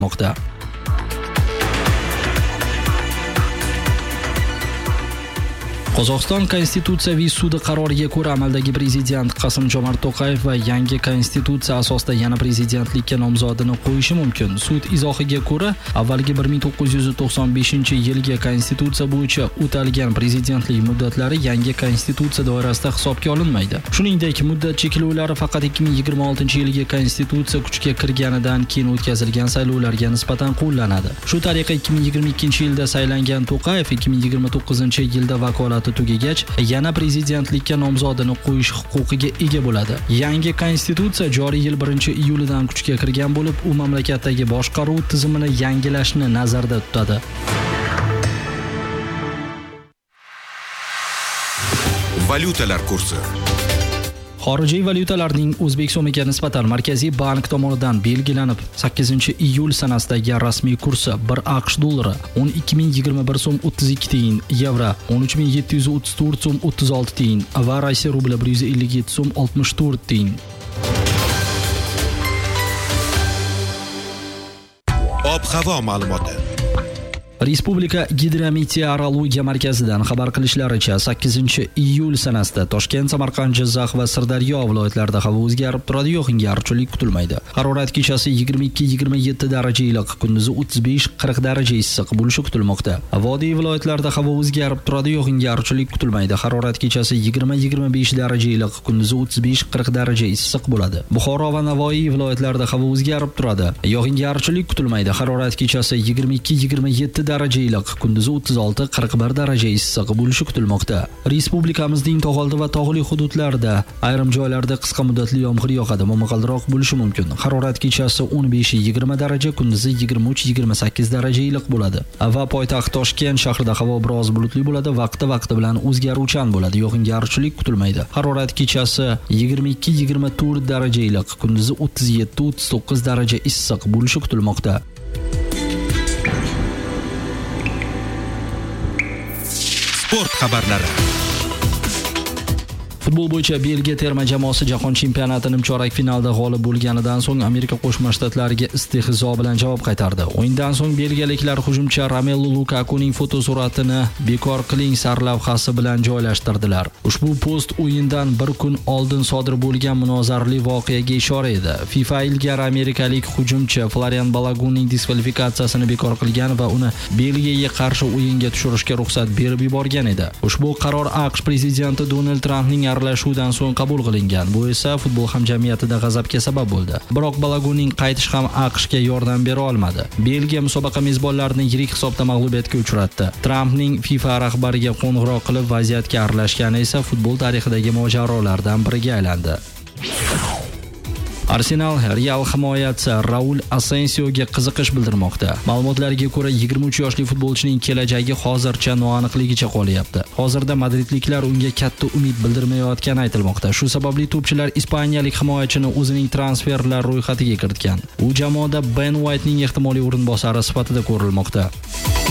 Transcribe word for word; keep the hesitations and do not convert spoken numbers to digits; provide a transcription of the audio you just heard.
moqda. Qozog'iston Konstitutsiyaviy sudi qaroriga ko'ra amaldagi prezident Qasim-Jomart To'qayev va yangi konstitutsiya asosida yana prezidentlikka nomzodini qo'yishi mumkin. Sud izohiga ko'ra, avvalgi bir ming to'qqiz yuz to'qson beshinchi yilgi konstitutsiya bo'yicha o'talgan prezidentlik muddatlari yangi konstitutsiya doirasida hisobga olinmaydi. Shuningdek, muddat cheklovlari faqat ikki ming yigirma oltinchi yilgi konstitutsiya kuchga kirganidan keyin o'tkazilgan saylovlarga nisbatan qo'llanadi. Shu tariqa ikki ming yigirma ikkinchi yilda saylangan To'qayev ikki ming yigirma to'qqizinchi yilda vakolati tugagach yana prezidentlikka nomzodini qo'yish huquqiga ega bo'ladi. Yangi konstitutsiya joriy yil birinchi iyulidan kuchga kirgan bo'lib, u mamlakatdagi boshqaruv tizimini yangilashni nazarda tutadi. Valyutalar kursi. Xorijiy valyutalarning O'zbek so'miga nisbatan Markaziy bank tomonidan belgilanib sakkizinchi iyul sanasidagi rasmiy kursi bir AQSh dollari o'n ikki ming yigirma bir so'm o'ttiz ikki tiyin, yevro o'n uch ming yetti yuz o'ttiz to'rt so'm o'ttiz olti tiyin va Rossiya rubli bir yuz ellik yetti so'm oltmish to'rt tiyin. Ob-havo ma'lumoti. Respublika Gidrometeorologiya markazidan xabar qilishlaricha sakkizinchi iyul sanasida Toshkent, Samarqand, Jizzax va Sirdaryo viloyatlarida havo o'zgarib turadi, yog'ingarchilik kutilmaydi. Harorat kechasi yigirma ikki yigirma yetti daraja iliq, kunduzi o'ttiz besh qirq daraja issiq bo'lishi kutilmoqda. Vodiy viloyatlarida havo o'zgarib turadi, yog'ingarchilik kutilmaydi. Harorat kechasi yigirma yigirma besh daraja iliq, kunduzi o'ttiz besh qirq daraja issiq bo'ladi. Buxoro va Navoiy viloyatlarida havo o'zgarib turadi, yog'ingarchilik kutilmaydi. Harorat kechasi yigirma ikki yigirma yetti daraja iliq, kunduzi o'ttiz olti qirq bir daraja issiq bo'lishi kutilmoqda. Respublikamizning tog' oldi va tog'li hududlarida ayrim joylarda qisqa muddatli yomg'ir yog'adi, momaqaldiroq bo'lishi mumkin. Harorat kechasi o'n besh yigirma daraja, kunduzi yigirma uch yigirma sakkiz daraja iliq bo'ladi. Va poytaxt Toshkent shahrida havo biroz bulutli bo'ladi, vaqti-vaqti bilan o'zgaruvchan bo'ladi, yog'ingarchilik kutilmaydi. Harorat kechasi yigirma ikki yigirma to'rt daraja iliq, kunduzi o'ttiz yetti o'ttiz to'qqiz daraja issiq bo'lishi kutilmoqda. Sport xabarlari. Futbol bo'yicha Belgiya terma jamoasi jahon chempionatining chorak finalda g'olib bo'lganidan so'ng Amerika Qo'shma Shtatlariga istehzo bilan javob qaytardi. O'yindan so'ng belgiyaliklar hujumchi Romelu Lukakuning fotosuratini bekor qiling sarlavhasi bilan joylashtirdilar. Ushbu post o'yindan bir kun oldin sodir bo'lgan munozarali voqeaga ishora edi. FIFA ilgari amerikalik hujumchi Florian Balogunning diskvalifikatsiyasini bekor qilgan va uni Belgiyaga qarshi o'yinga tushirishga ruxsat berib yuborgan edi. Ushbu qaror AQSh prezidenti Donald Trampning aralashuvdan so'ng qabul qilingan. Bu esa futbol hamjamiyatida g'azabga sabab bo'ldi. Biroq Balogunning qaytish ham AQShga yordam bera olmadi. Belgiya musobaqa mezbonlarini yirik hisobda mag'lubiyatga uchratdi. Trampning FIFA rahbariga qo'ng'iroq qilib vaziyatga aralashgani esa futbol tarixidagi mojarolardan biriga aylandi. Arsenal Real himoyachisi Raul Asensioga qiziqish bildirmoqda. Ma'lumotlarga ko'ra, yigirma uch yoshli futbolchining kelajagi hozircha noaniqligicha qolyapti. Hozirda madridliklar unga katta umid bildirmayotgani aytilmoqda. Shu sababli to'pchilar ispaniyalik himoyachini o'zining transferlar ro'yxatiga kiritgan. U jamoada Ben Whitening ehtimoliy o'rinbosari sifatida ko'rilmoqda.